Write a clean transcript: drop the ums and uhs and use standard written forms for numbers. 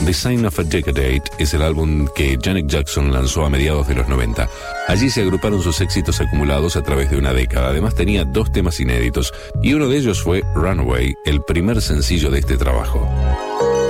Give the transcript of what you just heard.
The Sign of a Decade es el álbum que Janet Jackson lanzó a mediados de los 90. Allí se agruparon sus éxitos acumulados a través de una década. Además tenía 2 temas inéditos y uno de ellos fue Runaway, el primer sencillo de este trabajo.